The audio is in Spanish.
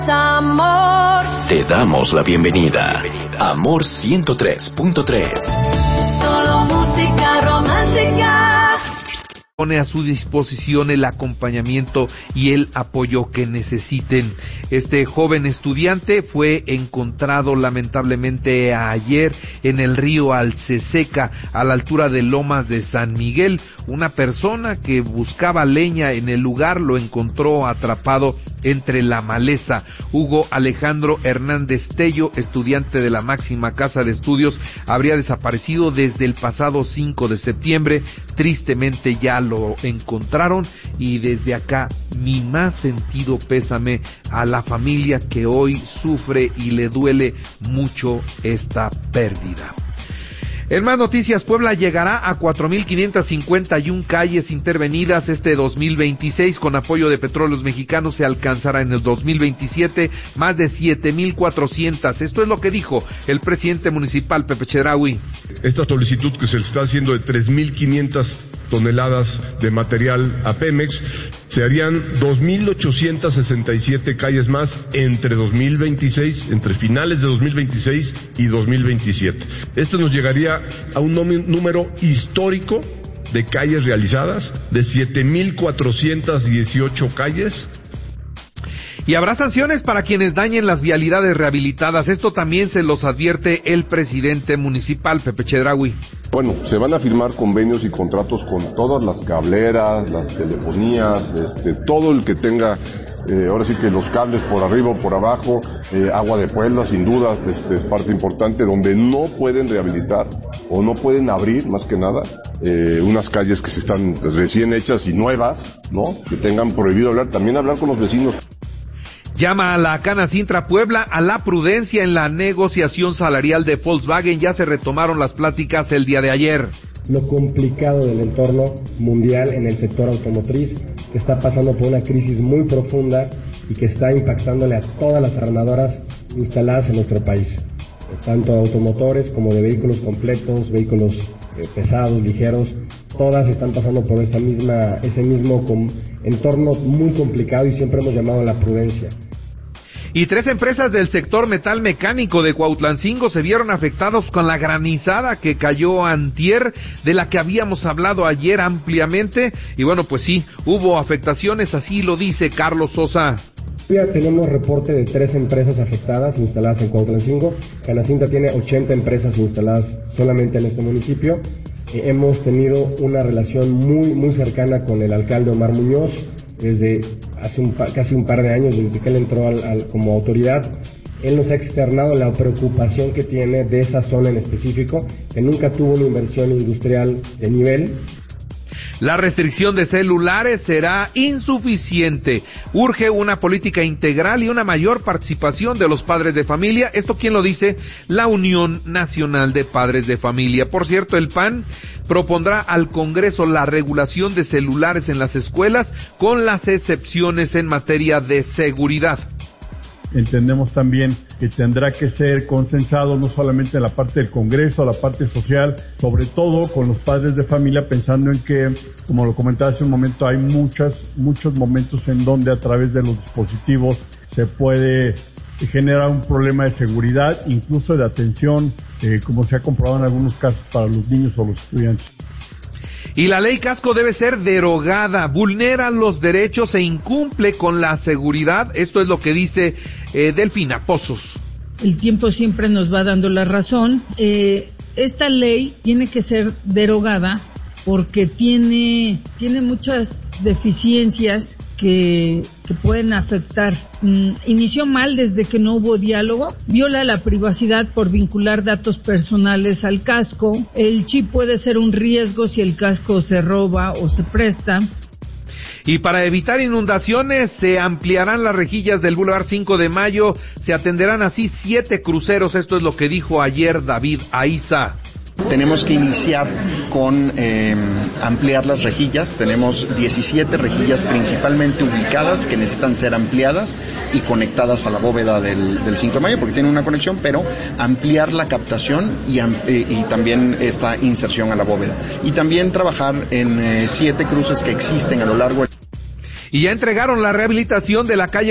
Amor. Te damos la bienvenida. Amor 103.3. Solo música romántica. Pone a su disposición el acompañamiento y el apoyo que necesiten. Este joven estudiante fue encontrado lamentablemente ayer en el río Alceseca, a la altura de Lomas de San Miguel. Una persona que buscaba leña en el lugar lo encontró atrapado entre la maleza. Hugo Alejandro Hernández Tello, estudiante de la máxima casa de estudios, habría desaparecido desde el pasado 5 de septiembre. Tristemente ya lo encontraron y desde acá mi más sentido pésame a la familia que hoy sufre y le duele mucho esta pérdida. En más noticias, Puebla llegará a 4,551 calles intervenidas este 2026. Con apoyo de Petróleos Mexicanos se alcanzará en el 2027 más de 7,400. Esto es lo que dijo el presidente municipal, Pepe Chedraui. Esta solicitud que se le está haciendo de 3,500 toneladas de material a Pemex, se harían 2,867 calles más entre finales de 2026 y 2027. Esto nos llegaría a un número histórico de calles realizadas, de 7,418 calles. Y habrá sanciones para quienes dañen las vialidades rehabilitadas. Esto también se los advierte el presidente municipal, Pepe Chedraui. Bueno, se van a firmar convenios y contratos con todas las cableras, las telefonías, todo el que tenga, ahora sí que los cables por arriba o por abajo, agua de Puebla, sin duda, es parte importante, donde no pueden rehabilitar o no pueden abrir, más que nada, unas calles que se están recién hechas y nuevas, ¿no? Que tengan prohibido hablar con los vecinos. Llama a la Canacintra Puebla a la prudencia en la negociación salarial de Volkswagen. Ya se retomaron las pláticas el día de ayer. Lo complicado del entorno mundial en el sector automotriz, que está pasando por una crisis muy profunda y que está impactándole a todas las armadoras instaladas en nuestro país, tanto automotores como de vehículos completos, vehículos pesados, ligeros. Todas están pasando por ese mismo entorno muy complicado y siempre hemos llamado a la prudencia. Y 3 empresas del sector metal mecánico de Cuautlancingo se vieron afectados con la granizada que cayó antier, de la que habíamos hablado ayer ampliamente. Y bueno, pues sí, hubo afectaciones, así lo dice Carlos Sosa. Ya tenemos reporte de 3 empresas afectadas instaladas en Cuautlancingo. Canacintra tiene 80 empresas instaladas solamente en este municipio. Hemos tenido una relación muy cercana con el alcalde Omar Muñoz desde hace casi un par de años, desde que él entró como autoridad. Él nos ha externado la preocupación que tiene de esa zona en específico, que nunca tuvo una inversión industrial de nivel. La restricción de celulares será insuficiente. Urge una política integral y una mayor participación de los padres de familia. ¿Esto quién lo dice? La Unión Nacional de Padres de Familia. Por cierto, el PAN propondrá al Congreso la regulación de celulares en las escuelas con las excepciones en materia de seguridad. Entendemos también que tendrá que ser consensado no solamente en la parte del Congreso, la parte social, sobre todo con los padres de familia, pensando en que, como lo comentaba hace un momento, hay muchos momentos en donde a través de los dispositivos se puede generar un problema de seguridad, incluso de atención, como se ha comprobado en algunos casos para los niños o los estudiantes. Y la ley Casco debe ser derogada, vulnera los derechos e incumple con la seguridad. Esto es lo que dice Delfina Pozos. El tiempo siempre nos va dando la razón. Esta ley tiene que ser derogada porque tiene muchas deficiencias que pueden afectar. Inició mal desde que no hubo diálogo, viola la privacidad por vincular datos personales al casco, el chip puede ser un riesgo si el casco se roba o se presta. Y para evitar inundaciones se ampliarán las rejillas del Boulevard 5 de Mayo, se atenderán así 7 cruceros, esto es lo que dijo ayer David Aiza. Tenemos que iniciar con ampliar las rejillas. Tenemos 17 rejillas principalmente ubicadas que necesitan ser ampliadas y conectadas a la bóveda del 5 de mayo porque tienen una conexión, pero ampliar la captación y también esta inserción a la bóveda. Y también trabajar en 7 cruces que existen a lo largo. Y ya entregaron la rehabilitación de la calle